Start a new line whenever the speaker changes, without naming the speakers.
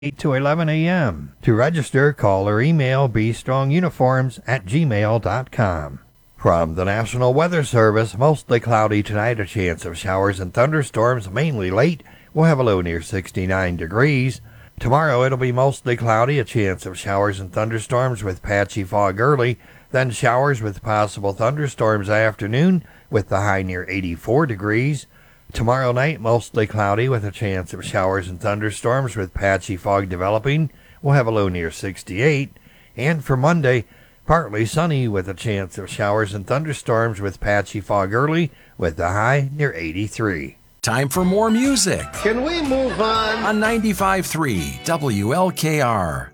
8 to 11 a.m. To register, call or email bstronguniforms@gmail.com. From the National Weather Service, mostly cloudy tonight, a chance of showers and thunderstorms, mainly late. We'll have a low near 69 degrees. Tomorrow it'll be mostly cloudy, a chance of showers and thunderstorms with patchy fog early, then showers with possible thunderstorms afternoon with the high near 84 degrees. Tomorrow night, mostly cloudy with a chance of showers and thunderstorms with patchy fog developing. We'll have a low near 68. And for Monday, partly sunny with a chance of showers and thunderstorms with patchy fog early with the high near 83.
Time for more music
Can we move on?
on 95.3 WLKR.